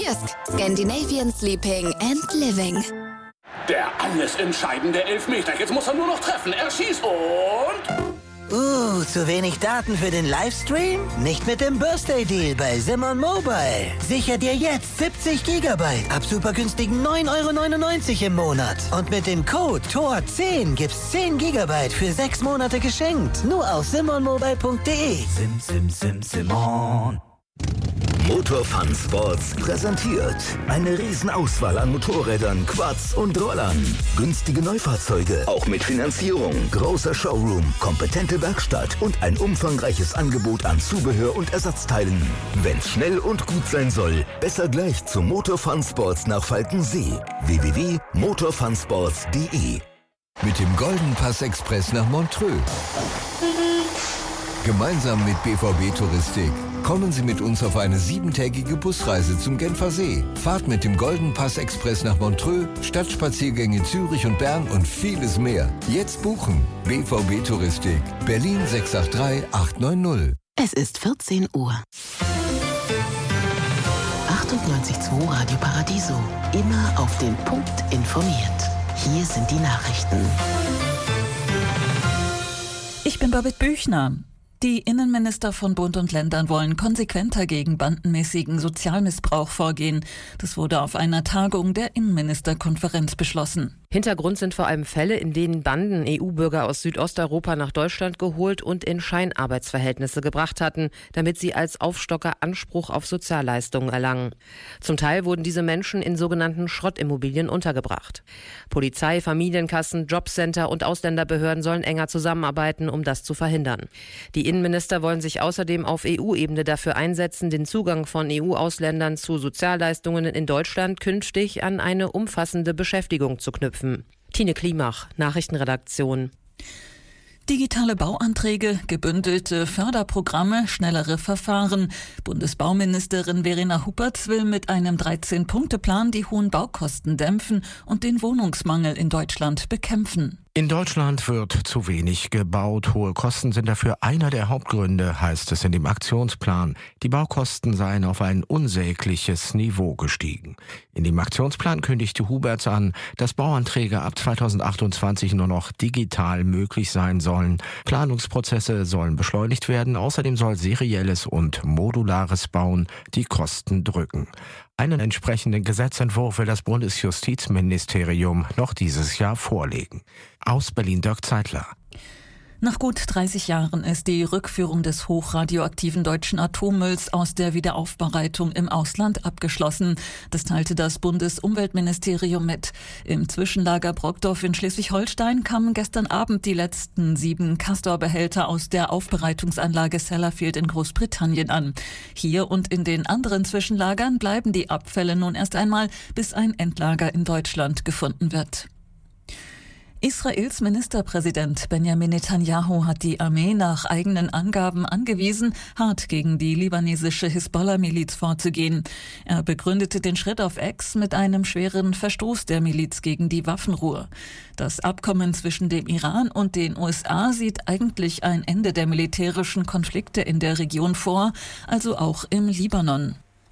Majesk. Scandinavian Sleeping and Living. Der alles entscheidende Elfmeter. Jetzt muss er nur noch treffen. Er schießt und... zu wenig Daten für den Livestream? Nicht mit dem Birthday Deal bei Simon Mobile. Sicher dir jetzt 70 GB ab super günstigen 9,99 € im Monat. Und mit dem Code TOR10 gibt's 10 GB für 6 Monate geschenkt. Nur auf simonmobile.de. Simon. Motor Fun Sports präsentiert eine Riesenauswahl an Motorrädern, Quads und Rollern. Günstige Neufahrzeuge, auch mit Finanzierung, großer Showroom, kompetente Werkstatt und ein umfangreiches Angebot an Zubehör und Ersatzteilen. Wenn's schnell und gut sein soll, besser gleich zu Motor Fun Sports nach Falkensee. www.motorfunsports.de. Mit dem Golden Pass Express nach Montreux. Gemeinsam mit BVB Touristik kommen Sie mit uns auf eine 7-tägige Busreise zum Genfersee. Fahrt mit dem Golden Pass Express nach Montreux, Stadtspaziergänge Zürich und Bern und vieles mehr. Jetzt buchen. BVB Touristik. Berlin 683 890. Es ist 14 Uhr. 98.2 Radio Paradiso. Immer auf den Punkt informiert. Hier sind die Nachrichten. Ich bin Babette Büchner. Die Innenminister von Bund und Ländern wollen konsequenter gegen bandenmäßigen Sozialmissbrauch vorgehen. Das wurde auf einer Tagung der Innenministerkonferenz beschlossen. Hintergrund sind vor allem Fälle, in denen Banden EU-Bürger aus Südosteuropa nach Deutschland geholt und in Scheinarbeitsverhältnisse gebracht hatten, damit sie als Aufstocker Anspruch auf Sozialleistungen erlangen. Zum Teil wurden diese Menschen in sogenannten Schrottimmobilien untergebracht. Polizei, Familienkassen, Jobcenter und Ausländerbehörden sollen enger zusammenarbeiten, um das zu verhindern. Die Innenminister wollen sich außerdem auf EU-Ebene dafür einsetzen, den Zugang von EU-Ausländern zu Sozialleistungen in Deutschland künftig an eine umfassende Beschäftigung zu knüpfen. Tine Klimach, Nachrichtenredaktion. Digitale Bauanträge, gebündelte Förderprogramme, schnellere Verfahren. Bundesbauministerin Verena Huppertz will mit einem 13-Punkte-Plan die hohen Baukosten dämpfen und den Wohnungsmangel in Deutschland bekämpfen. In Deutschland wird zu wenig gebaut. Hohe Kosten sind dafür einer der Hauptgründe, heißt es in dem Aktionsplan. Die Baukosten seien auf ein unsägliches Niveau gestiegen. In dem Aktionsplan kündigte Hubertz an, dass Bauanträge ab 2028 nur noch digital möglich sein sollen. Planungsprozesse sollen beschleunigt werden. Außerdem soll serielles und modulares Bauen die Kosten drücken. Einen entsprechenden Gesetzentwurf will das Bundesjustizministerium noch dieses Jahr vorlegen. Aus Berlin Dirk Zeitler. Nach gut 30 Jahren ist die Rückführung des hochradioaktiven deutschen Atommülls aus der Wiederaufbereitung im Ausland abgeschlossen. Das teilte das Bundesumweltministerium mit. Im Zwischenlager Brockdorf in Schleswig-Holstein kamen gestern Abend die letzten 7 Castor-Behälter aus der Aufbereitungsanlage Sellafield in Großbritannien an. Hier und in den anderen Zwischenlagern bleiben die Abfälle nun erst einmal, bis ein Endlager in Deutschland gefunden wird. Israels Ministerpräsident Benjamin Netanyahu hat die Armee nach eigenen Angaben angewiesen, hart gegen die libanesische Hisbollah-Miliz vorzugehen. Er begründete den Schritt auf X mit einem schweren Verstoß der Miliz gegen die Waffenruhe. Das Abkommen zwischen dem Iran und den USA sieht eigentlich ein Ende der militärischen Konflikte in der Region vor, also auch im Libanon.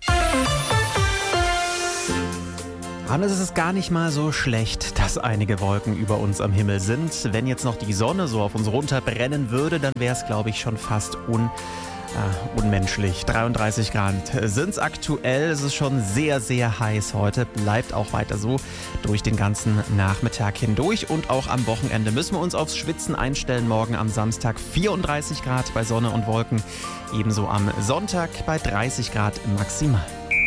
Hannes, es ist gar nicht mal so schlecht, dass einige Wolken über uns am Himmel sind. Wenn jetzt noch die Sonne so auf uns runterbrennen würde, dann wäre es, glaube ich, schon fast unmenschlich. 33 Grad sind es aktuell. Es ist schon sehr, sehr heiß heute. Bleibt auch weiter so durch den ganzen Nachmittag hindurch. Und auch am Wochenende müssen wir uns aufs Schwitzen einstellen. Morgen am Samstag 34 Grad bei Sonne und Wolken. Ebenso am Sonntag bei 30 Grad maximal.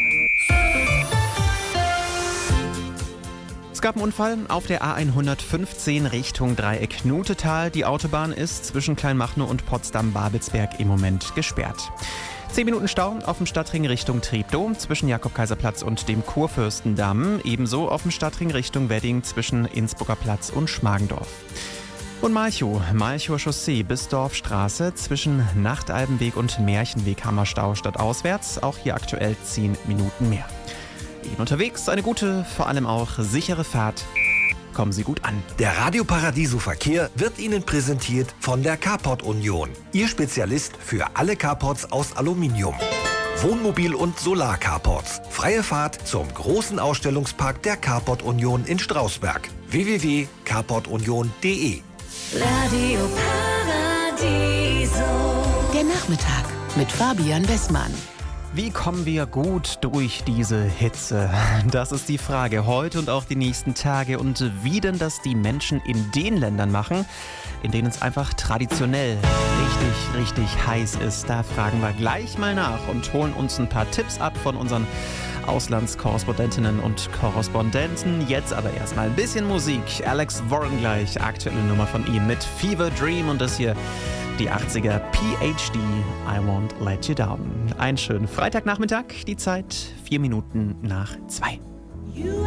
Es gab einen Unfall auf der A115 Richtung Dreieck Nutetal. Die Autobahn ist zwischen Kleinmachnow und Potsdam-Babelsberg im Moment gesperrt. 10 Minuten Stau auf dem Stadtring Richtung Treptow zwischen Jakob-Kaiser-Platz und dem Kurfürstendamm. Ebenso auf dem Stadtring Richtung Wedding zwischen Innsbrucker Platz und Schmargendorf. Und Malchower Chaussee bis Dorfstraße zwischen Nachtalbenweg und Märchenweg Hammerstau stadtauswärts. Auch hier aktuell 10 Minuten mehr. Ihnen unterwegs eine gute, vor allem auch sichere Fahrt. Kommen Sie gut an. Der Radio Paradiso Verkehr wird Ihnen präsentiert von der Carport Union. Ihr Spezialist für alle Carports aus Aluminium. Wohnmobil- und Solar-Carports. Freie Fahrt zum großen Ausstellungspark der Carport Union in Strausberg. www.carportunion.de. Radio Paradiso. Der Nachmittag mit Fabian Wessmann. Wie kommen wir gut durch diese Hitze? Das ist die Frage heute und auch die nächsten Tage. Und wie denn das die Menschen in den Ländern machen, in denen es einfach traditionell richtig heiß ist. Da fragen wir gleich mal nach und holen uns ein paar Tipps ab von unseren Auslandskorrespondentinnen und Korrespondenten. Jetzt aber erstmal ein bisschen Musik. Alex Warren gleich, aktuelle Nummer von ihm mit Fever Dream und das hier die 80er PhD, I Won't Let You Down. Einen schönen Freitagnachmittag, die Zeit 4 Minuten nach 2.